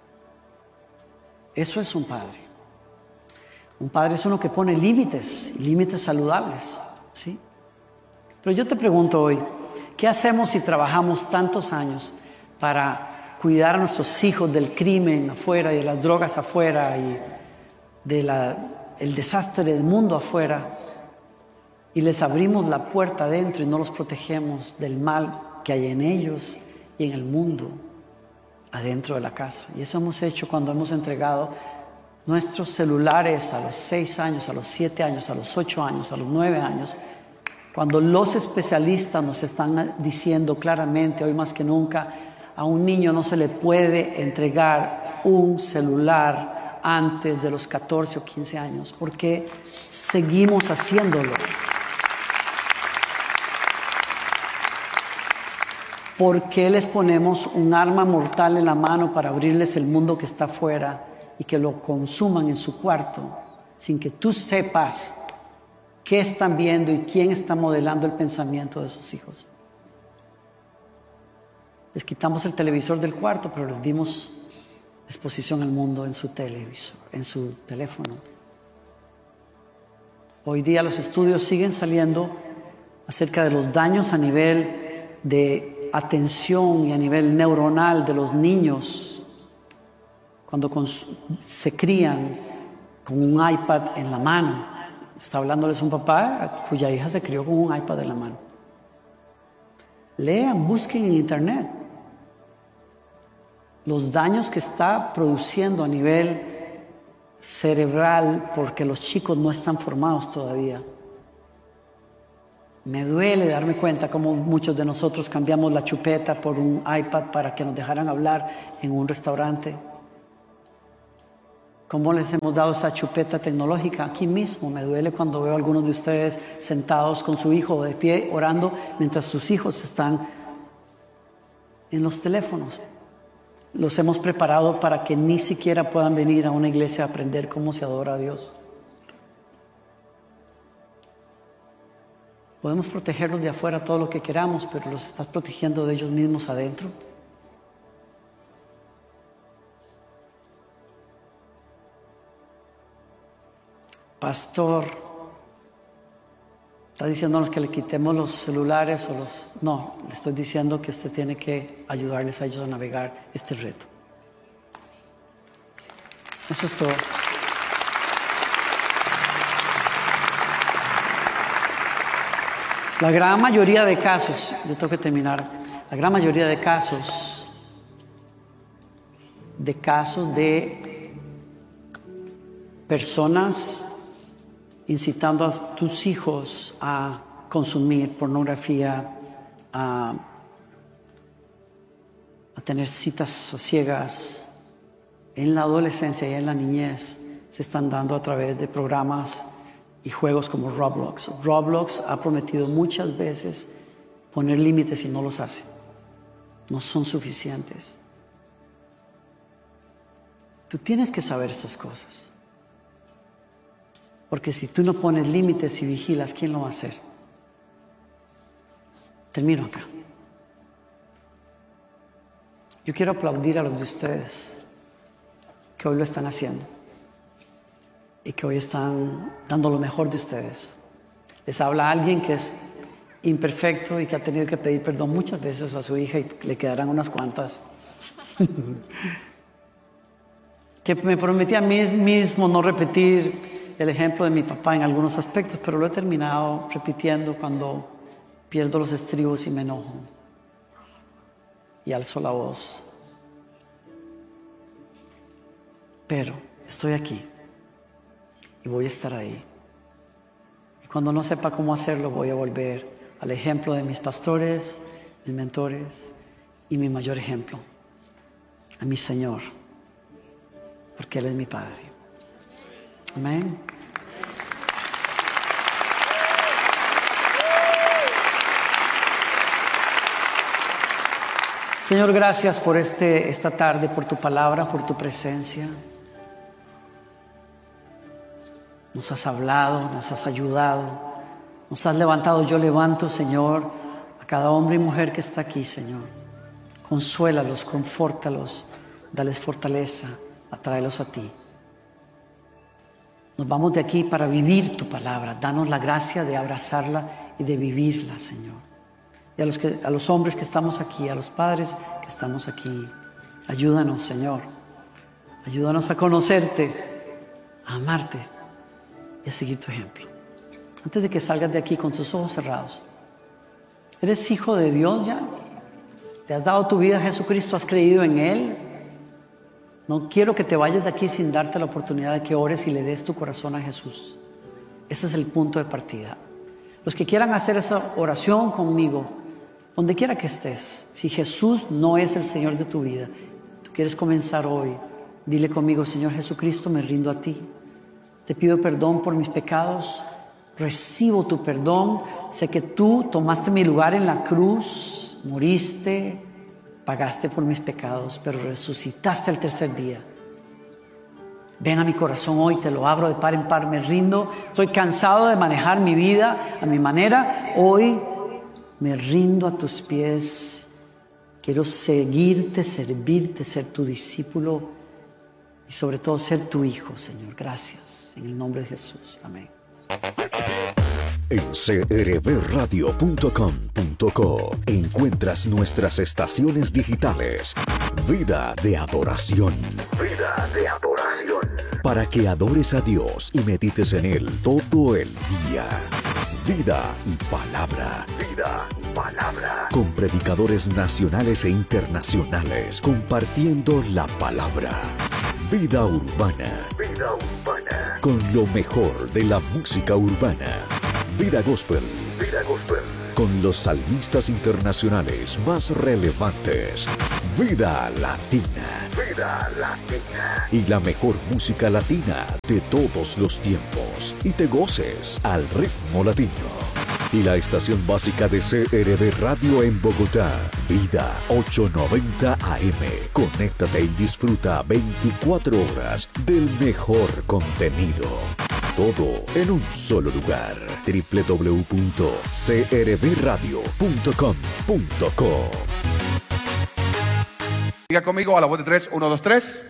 A: Eso es un padre. Un padre es uno que pone límites, límites saludables, ¿sí? Pero yo te pregunto hoy, ¿qué hacemos si trabajamos tantos años para cuidar a nuestros hijos del crimen afuera y de las drogas afuera y del desastre del mundo afuera y les abrimos la puerta adentro y no los protegemos del mal que hay en ellos y en el mundo adentro de la casa? Y eso hemos hecho cuando hemos entregado nuestros celulares a los 6 años, a los 7 años, a los 8 años, a los 9 años, cuando los especialistas nos están diciendo claramente, hoy más que nunca, a un niño no se le puede entregar un celular antes de los 14 o 15 años. ¿Por qué seguimos haciéndolo? ¿Por qué les ponemos un arma mortal en la mano para abrirles el mundo que está afuera y que lo consuman en su cuarto sin que tú sepas qué están viendo y quién está modelando el pensamiento de sus hijos? Les quitamos el televisor del cuarto, pero les dimos exposición al mundo en su televisor, en su teléfono. Hoy día los estudios siguen saliendo acerca de los daños a nivel de atención y a nivel neuronal de los niños cuando se crían con un iPad en la mano. Está hablándoles un papá cuya hija se crió con un iPad en la mano. Lean, busquen en internet. los daños que está produciendo a nivel cerebral porque los chicos no están formados todavía. Me duele darme cuenta cómo muchos de nosotros cambiamos la chupeta por un iPad para que nos dejaran hablar en un restaurante. ¿Cómo les hemos dado esa chupeta tecnológica aquí mismo? Me duele cuando veo a algunos de ustedes sentados con su hijo de pie orando mientras sus hijos están en los teléfonos. Los hemos preparado para que ni siquiera puedan venir a una iglesia a aprender cómo se adora a Dios. Podemos protegerlos de afuera todo lo que queramos, pero los estás protegiendo de ellos mismos adentro. Pastor, ¿está diciéndonos que le quitemos los celulares o los...? No, le estoy diciendo que usted tiene que ayudarles a ellos a navegar este reto. Eso es todo. La gran mayoría de casos, yo tengo que terminar, la gran mayoría de casos de personas incitando a tus hijos a consumir pornografía, a tener citas ciegas en la adolescencia y en la niñez, se están dando a través de programas y juegos como Roblox. Roblox ha prometido muchas veces poner límites y no los hace. No son suficientes. Tú tienes que saber esas cosas. Porque si tú no pones límites y vigilas, ¿quién lo va a hacer? Termino acá. Yo quiero aplaudir a los de ustedes que hoy lo están haciendo y que hoy están dando lo mejor de ustedes. Les habla alguien que es imperfecto y que ha tenido que pedir perdón muchas veces a su hija y le quedarán unas cuantas. Que me prometí a mí mismo no repetir el ejemplo de mi papá en algunos aspectos, pero lo he terminado repitiendo cuando pierdo los estribos y me enojo y alzo la voz. Pero estoy aquí y voy a estar ahí. Y cuando no sepa cómo hacerlo, voy a volver al ejemplo de mis pastores, mis mentores y mi mayor ejemplo, a mi Señor, porque Él es mi Padre. Amén. Señor, gracias por esta tarde, por tu palabra, por tu presencia. Nos has hablado, nos has ayudado, nos has levantado. Yo levanto, Señor, a cada hombre y mujer que está aquí, Señor. Consuélalos, confórtalos, dales fortaleza, atráelos a ti. Nos vamos de aquí para vivir tu palabra. Danos la gracia de abrazarla y de vivirla, Señor. Y a los hombres que estamos aquí, a los padres que estamos aquí, ayúdanos, Señor. Ayúdanos a conocerte, a amarte y a seguir tu ejemplo. Antes de que salgas de aquí con tus ojos cerrados, ¿eres hijo de Dios ya? ¿Te has dado tu vida a Jesucristo? ¿Has creído en Él? No quiero que te vayas de aquí sin darte la oportunidad de que ores y le des tu corazón a Jesús. Ese es el punto de partida. Los que quieran hacer esa oración conmigo, donde quiera que estés, si Jesús no es el Señor de tu vida, tú quieres comenzar hoy, dile conmigo: Señor Jesucristo, me rindo a ti. Te pido perdón por mis pecados, recibo tu perdón. Sé que tú tomaste mi lugar en la cruz, moriste, pagaste por mis pecados, pero resucitaste el tercer día. Ven a mi corazón hoy, te lo abro de par en par, me rindo. Estoy cansado de manejar mi vida a mi manera. Hoy me rindo a tus pies. Quiero seguirte, servirte, ser tu discípulo y sobre todo ser tu hijo, Señor. Gracias. En el nombre de Jesús. Amén.
B: En crbradio.com.co encuentras nuestras estaciones digitales. Vida de adoración. Vida de adoración. Para que adores a Dios y medites en Él todo el día. Vida y palabra. Vida y palabra. Con predicadores nacionales e internacionales compartiendo la palabra. Vida Urbana. Con lo mejor de la música urbana. Vida Gospel. Con los salmistas internacionales más relevantes. Vida Latina. Y la mejor música latina de todos los tiempos. Y te goces al ritmo latino. Y la estación básica de CRB Radio en Bogotá. Vida 890 AM. Conéctate y disfruta 24 horas del mejor contenido. Todo en un solo lugar. www.crbradio.com.co.
C: Diga conmigo a la voz de 3, 1, 2, 3.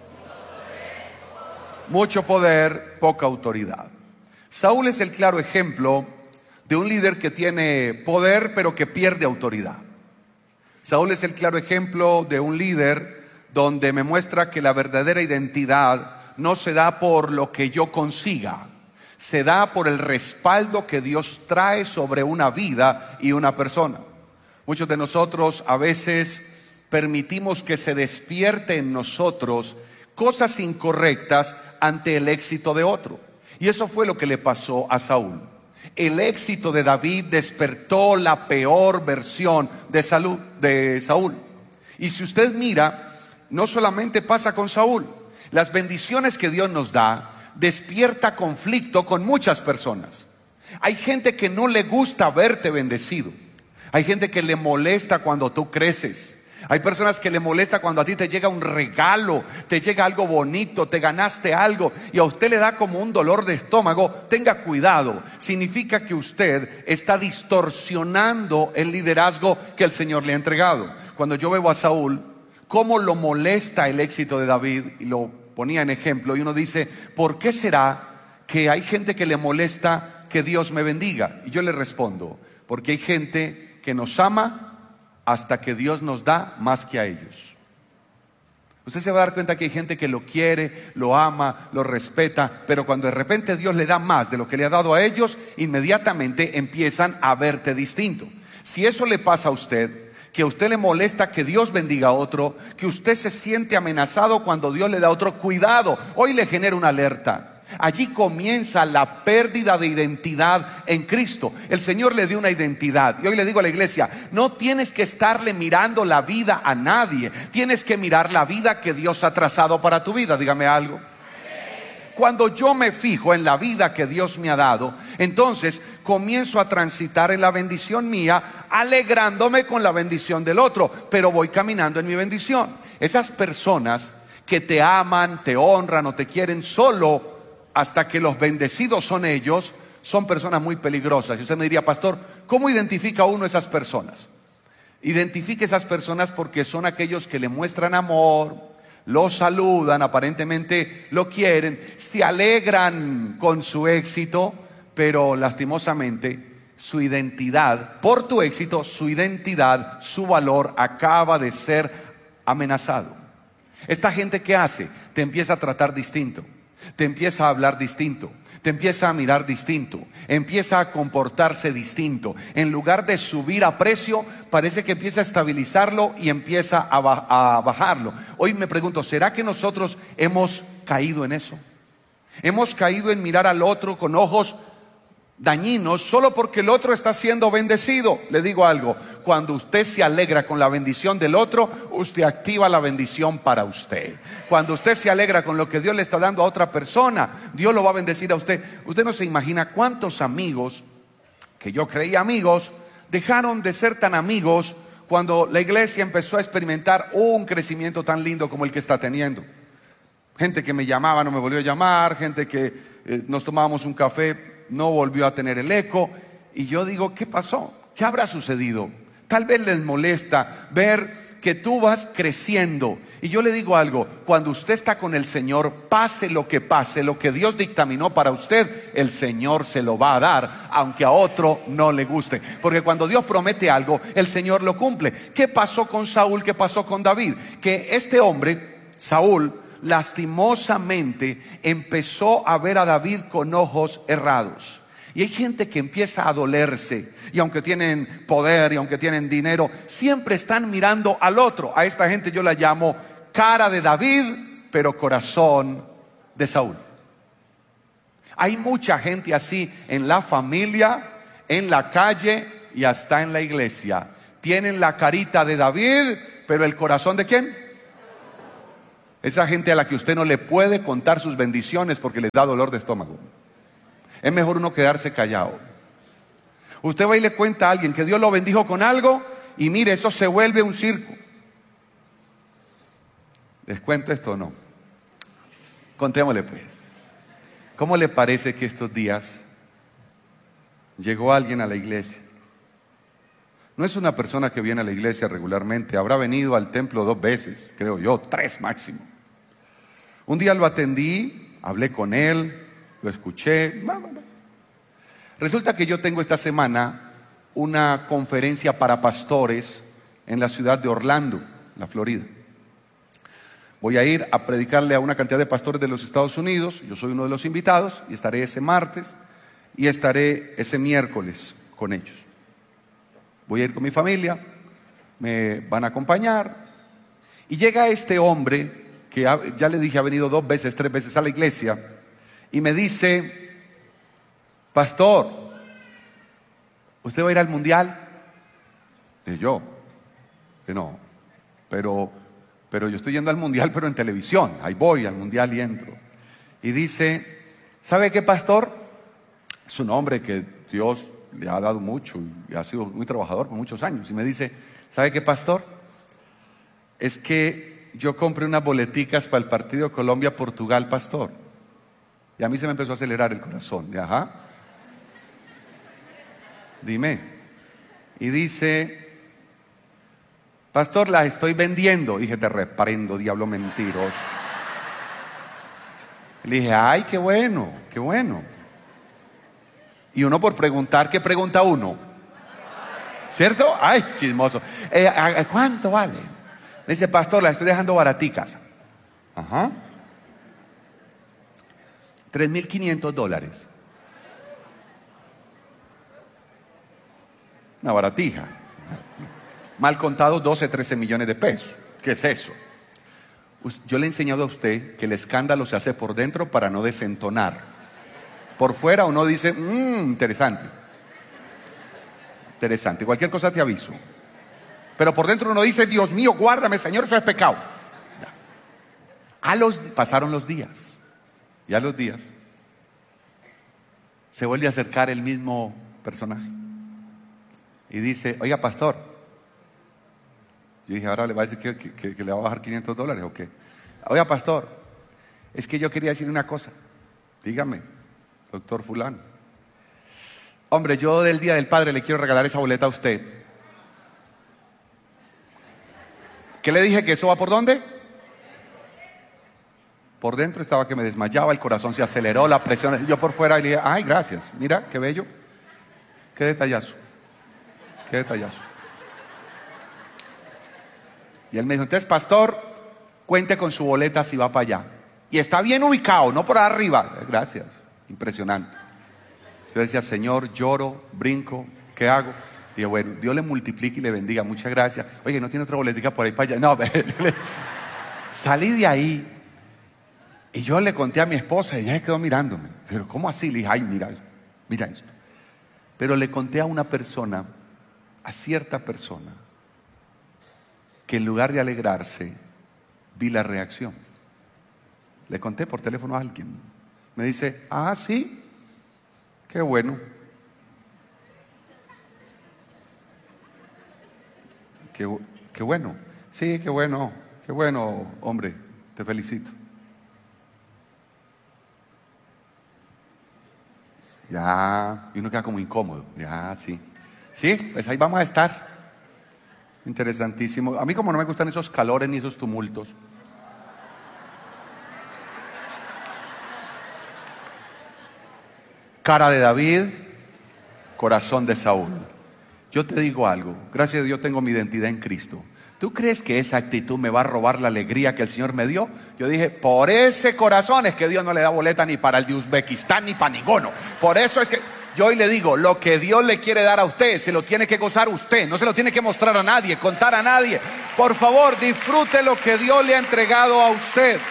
C: Mucho poder, poca autoridad. Saúl es el claro ejemplo de un líder que tiene poder pero que pierde autoridad. Saúl es el claro ejemplo de un líder donde me muestra que la verdadera identidad no se da por lo que yo consiga, se da por el respaldo que Dios trae sobre una vida y una persona. Muchos de nosotros a veces permitimos que se despierte en nosotros cosas incorrectas ante el éxito de otro. Y eso fue lo que le pasó a Saúl. El éxito de David despertó la peor versión de Saúl. Y si usted mira, no solamente pasa con Saúl. Las bendiciones que Dios nos da despierta conflicto con muchas personas. Hay gente que no le gusta verte bendecido. Hay gente que le molesta cuando tú creces. Hay personas que le molesta cuando a ti te llega un regalo, te llega algo bonito, te ganaste algo y a usted le da como un dolor de estómago. Tenga cuidado, significa que usted está distorsionando el liderazgo que el Señor le ha entregado. Cuando yo veo a Saúl, cómo lo molesta el éxito de David, y lo ponía en ejemplo, y uno dice, ¿por qué será que hay gente que le molesta que Dios me bendiga? Y yo le respondo, porque hay gente que nos ama hasta que Dios nos da más que a ellos. Usted se va a dar cuenta que hay gente que lo quiere, lo ama, lo respeta, pero cuando de repente Dios le da más de lo que le ha dado a ellos, inmediatamente empiezan a verte distinto. Si eso le pasa a usted, que a usted le molesta que Dios bendiga a otro, que usted se siente amenazado cuando Dios le da a otro, cuidado, hoy le genera una alerta. Allí comienza la pérdida de identidad en Cristo. El Señor le dio una identidad. Y hoy le digo a la iglesia, no tienes que estarle mirando la vida a nadie. Tienes que mirar la vida que Dios ha trazado para tu vida. Dígame algo. Cuando yo me fijo en la vida que Dios me ha dado, entonces comienzo a transitar en la bendición mía, alegrándome con la bendición del otro, pero voy caminando en mi bendición. Esas personas que te aman, te honran o te quieren solo hasta que los bendecidos son ellos, son personas muy peligrosas. Y usted me diría, pastor, ¿cómo identifica uno esas personas? Identifique esas personas porque son aquellos que le muestran amor, lo saludan, aparentemente lo quieren, se alegran con su éxito, pero lastimosamente su identidad, por tu éxito, su identidad, su valor acaba de ser amenazado. Esta gente, ¿qué hace? Te empieza a tratar distinto, te empieza a hablar distinto, te empieza a mirar distinto, empieza a comportarse distinto. En lugar de subir a precio, parece que empieza a estabilizarlo y empieza a bajarlo. Hoy me pregunto, ¿será que nosotros hemos caído en eso? Hemos caído en mirar al otro con ojos dañinos solo porque el otro está siendo bendecido. Le digo algo, cuando usted se alegra con la bendición del otro, usted activa la bendición para usted. Cuando usted se alegra con lo que Dios le está dando a otra persona, Dios lo va a bendecir a usted. Usted no se imagina cuántos amigos que yo creía amigos dejaron de ser tan amigos cuando la iglesia empezó a experimentar un crecimiento tan lindo como el que está teniendo. Gente que me llamaba no me volvió a llamar, gente que nos tomábamos un café, no volvió a tener el eco. Y yo digo, ¿qué pasó? ¿Qué habrá sucedido? Tal vez les molesta ver que tú vas creciendo. Y yo le digo algo, cuando usted está con el Señor, pase, lo que Dios dictaminó para usted, el Señor se lo va a dar, aunque a otro no le guste. Porque cuando Dios promete algo, el Señor lo cumple. ¿Qué pasó con Saúl? ¿Qué pasó con David? Que este hombre, Saúl, lastimosamente empezó a ver a David con ojos errados. Y hay gente que empieza a dolerse, y aunque tienen poder y aunque tienen dinero, siempre están mirando al otro. A esta gente yo la llamo cara de David, pero corazón de Saúl. Hay mucha gente así en la familia, en la calle y hasta en la iglesia. Tienen la carita de David, pero el corazón ¿de quién? Esa gente a la que usted no le puede contar sus bendiciones porque les da dolor de estómago. Es mejor uno quedarse callado. Usted va y le cuenta a alguien que Dios lo bendijo con algo y mire, eso se vuelve un circo. ¿Les cuento esto o no? Contémosle pues. ¿Cómo le parece que estos días llegó alguien a la iglesia? No es una persona que viene a la iglesia regularmente, habrá venido al templo 2 veces, creo yo, 3 máximo. Un día lo atendí, hablé con él, lo escuché. Resulta que yo tengo esta semana una conferencia para pastores en la ciudad de Orlando, la Florida. Voy a ir a predicarle a una cantidad de pastores de los Estados Unidos. Yo soy uno de los invitados y estaré ese martes y estaré ese miércoles con ellos. Voy a ir con mi familia, me van a acompañar. Y llega este hombre que ya le dije ha venido 2 veces, 3 veces a la iglesia y me dice: pastor, ¿usted va a ir al mundial? Y yo, que no, pero yo estoy yendo al mundial, pero en televisión. Ahí voy al mundial y entro. Y dice: ¿sabe qué, pastor? Es un hombre que Dios le ha dado mucho y ha sido muy trabajador por muchos años. Y me dice: ¿sabe qué, pastor? Es que yo compré unas boleticas para el partido Colombia-Portugal, pastor. Y a mí se me empezó a acelerar el corazón. Y, ajá. Dime. Y dice: pastor, las estoy vendiendo. Dije: te reprendo, diablo mentiroso. Le dije: ay, qué bueno, qué bueno. Y uno por preguntar, ¿qué pregunta uno? ¿Cierto? Ay, chismoso. ¿Cuánto vale? Le dice: pastor, las estoy dejando baraticas. Ajá. $3,500. Una baratija. Mal contado, 12, 13 millones de pesos. ¿Qué es eso? Yo le he enseñado a usted que el escándalo se hace por dentro para no desentonar. Por fuera uno dice: interesante. Interesante. Cualquier cosa te aviso. Pero por dentro uno dice: Dios mío, guárdame, Señor, eso es pecado. Pasaron los días. Y a los días se vuelve a acercar el mismo personaje. Y dice: oiga, pastor. Yo dije: ahora le va a decir que le va a bajar $500 o qué. Oiga, pastor, es que yo quería decir una cosa. Dígame, doctor fulano. Hombre, yo del Día del Padre le quiero regalar esa boleta a usted. ¿Qué le dije? ¿Que eso va por dónde? Por dentro estaba que me desmayaba, el corazón se aceleró, la presión. Yo por fuera le dije: ay, gracias, mira, qué bello. Qué detallazo. Qué detallazo. Y él me dijo: entonces, pastor, cuente con su boleta si va para allá. Y está bien ubicado, no por arriba. Gracias, impresionante. Yo decía: Señor, lloro, brinco, ¿qué hago? Dije: bueno, Dios le multiplique y le bendiga, muchas gracias. Oye, ¿no tiene otra boletica por ahí para allá? No, salí de ahí y yo le conté a mi esposa y ella se quedó mirándome. Pero ¿cómo así? Le dije: ay, mira esto, mira esto. Pero le conté a una persona, a cierta persona, que en lugar de alegrarse, vi la reacción. Le conté por teléfono a alguien. Me dice: ah, sí, qué bueno. Qué bueno. Sí, qué bueno, hombre, te felicito. Ya, y uno queda como incómodo. Ya, sí. Sí, pues ahí vamos a estar. Interesantísimo. A mí, como no me gustan esos calores ni esos tumultos. Cara de David, corazón de Saúl. Yo te digo algo, gracias a Dios tengo mi identidad en Cristo. ¿Tú crees que esa actitud me va a robar la alegría que el Señor me dio? Yo dije: por ese corazón es que Dios no le da boleta ni para el de Uzbekistán ni para ninguno. Por eso es que Yo hoy le digo, lo que Dios le quiere dar a usted, se lo tiene que gozar usted, no se lo tiene que mostrar a nadie, contar a nadie. Por favor, disfrute lo que Dios le ha entregado a usted.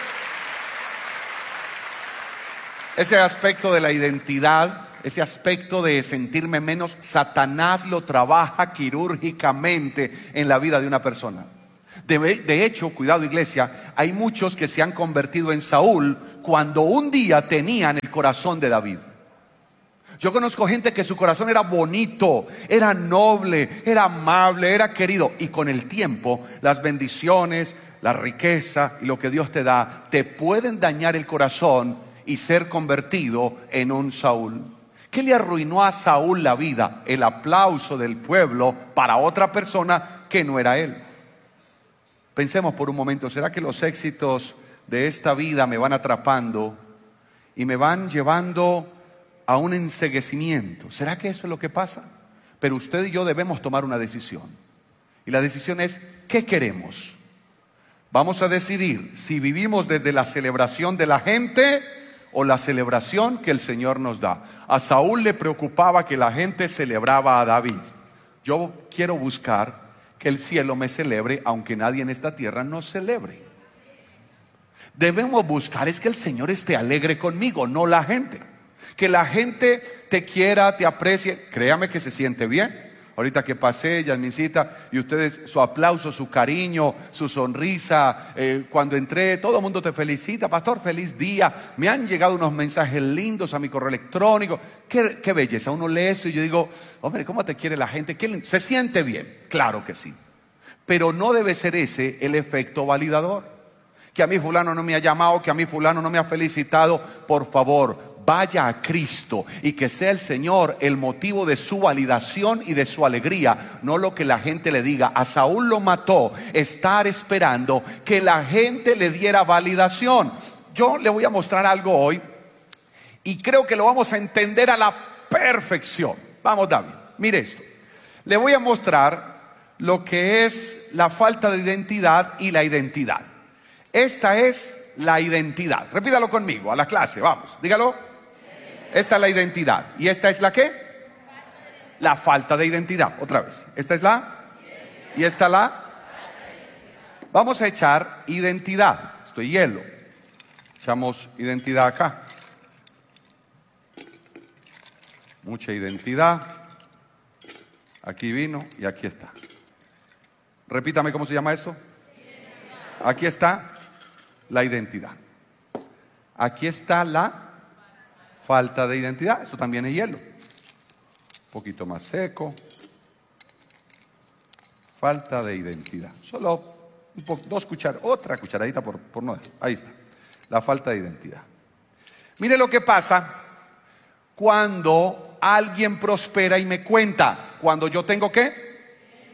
C: Ese aspecto de la identidad, ese aspecto de sentirme menos, Satanás lo trabaja quirúrgicamente en la vida de una persona. De hecho, cuidado iglesia, hay muchos que se han convertido en Saúl cuando un día tenían el corazón de David. Yo conozco gente que su corazón era bonito, era noble, era amable, era querido. Y con el tiempo, las bendiciones, la riqueza y lo que Dios te da, te pueden dañar el corazón y ser convertido en un Saúl. ¿Qué le arruinó a Saúl la vida? El aplauso del pueblo para otra persona que no era él. Pensemos por un momento, ¿será que los éxitos de esta vida me van atrapando y me van llevando a un enceguecimiento? ¿Será que eso es lo que pasa? Pero usted y yo debemos tomar una decisión. Y la decisión es, ¿qué queremos? Vamos a decidir si vivimos desde la celebración de la gente o la celebración que el Señor nos da. A Saúl le preocupaba que la gente celebraba a David. Yo quiero buscar que el cielo me celebre, aunque nadie en esta tierra nos celebre. Debemos buscar es que el Señor esté alegre conmigo, no la gente. Que la gente te quiera, te aprecie. Créame que se siente bien. Ahorita que pasé, Yasmincita, y ustedes, su aplauso, su cariño, su sonrisa, cuando entré, todo el mundo te felicita, pastor, feliz día. Me han llegado unos mensajes lindos a mi correo electrónico. Qué belleza, uno lee eso y yo digo, hombre, ¿cómo te quiere la gente? ¿Se siente bien? Claro que sí. Pero no debe ser ese el efecto validador. Que a mí fulano no me ha llamado, que a mí fulano no me ha felicitado. Por favor, vaya a Cristo y que sea el Señor el motivo de su validación y de su alegría, no lo que la gente le diga. A Saúl lo mató estar esperando que la gente le diera validación. Yo le voy a mostrar algo hoy y creo que lo vamos a entender a la perfección. Vamos, David, mire esto. Le voy a mostrar lo que es la falta de identidad y la identidad. Esta es la identidad. Repítalo conmigo a la clase, vamos, dígalo. Esta es la identidad. ¿Y esta es la qué? La falta de identidad. Otra vez. Esta es la. Y esta la. Vamos a echar identidad. Esto es hielo. Echamos identidad acá. Mucha identidad. Aquí vino y aquí está. Repítame cómo se llama eso. Aquí está la identidad. Aquí está la falta de identidad. Esto también es hielo. Un poquito más seco. Falta de identidad. Solo dos cucharadas. Otra cucharadita por no. Ahí está. La falta de identidad. Mire lo que pasa cuando alguien prospera y me cuenta. Cuando yo tengo ¿qué?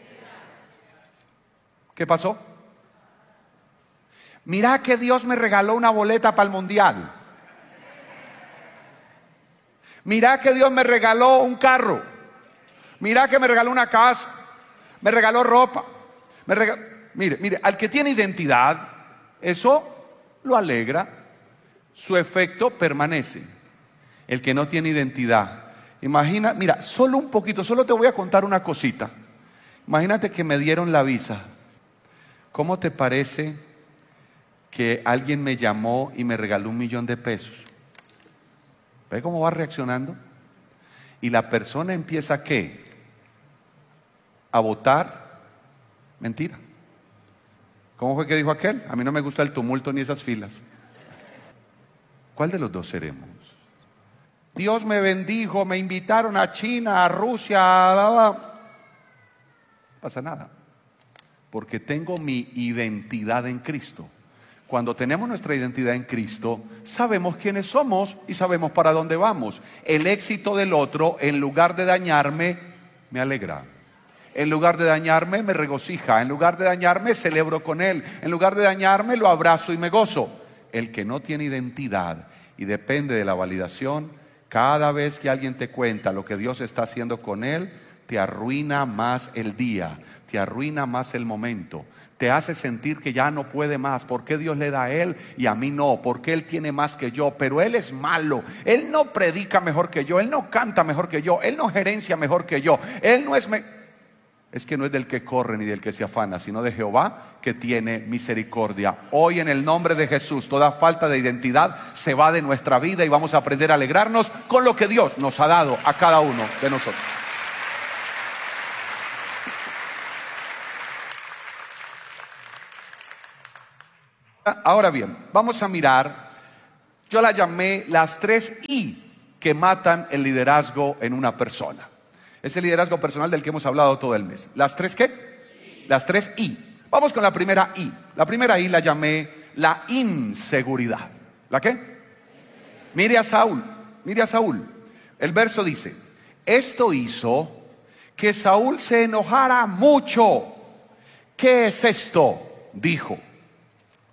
C: ¿Qué pasó? Mira que Dios me regaló una boleta para el mundial. Mira que Dios me regaló un carro. Mira que me regaló una casa. Me regaló ropa. Mire, al que tiene identidad, eso lo alegra. Su efecto permanece. El que no tiene identidad, imagina, mira, solo un poquito, solo te voy a contar una cosita. Imagínate que me dieron la visa. ¿Cómo te parece que alguien me llamó y me regaló $1,000,000 de pesos? ¿Ve cómo va reaccionando? Y la persona empieza ¿qué? A votar mentira. ¿Cómo fue que dijo aquel? A mí no me gusta el tumulto ni esas filas. ¿Cuál de los dos seremos? Dios me bendijo, me invitaron a China, a Rusia, no pasa nada, porque tengo mi identidad en Cristo. Cuando tenemos nuestra identidad en Cristo, sabemos quiénes somos y sabemos para dónde vamos. El éxito del otro, en lugar de dañarme, me alegra. En lugar de dañarme, me regocija. En lugar de dañarme, celebro con él. En lugar de dañarme, lo abrazo y me gozo. El que no tiene identidad y depende de la validación, cada vez que alguien te cuenta lo que Dios está haciendo con él, te arruina más el día, te arruina más el momento, te hace sentir que ya no puede más. ¿Por qué Dios le da a él y a mí no? ¿Por qué él tiene más que yo? Pero él es malo, él no predica mejor que yo, él no canta mejor que yo, él no gerencia mejor que yo, él no es... Es que no es del que corre ni del que se afana, sino de Jehová que tiene misericordia. Hoy, en el nombre de Jesús, toda falta de identidad se va de nuestra vida y vamos a aprender a alegrarnos con lo que Dios nos ha dado a cada uno de nosotros. Ahora bien, vamos a mirar, yo la llamé las 3 I que matan el liderazgo en una persona. Es el liderazgo personal del que hemos hablado todo el mes. ¿Las 3 qué? Las 3 I. Vamos con la primera I. La primera I la llamé la inseguridad. ¿La qué? Mire a Saúl, mire a Saúl. El verso dice: esto hizo que Saúl se enojara mucho. ¿Qué es esto?, dijo.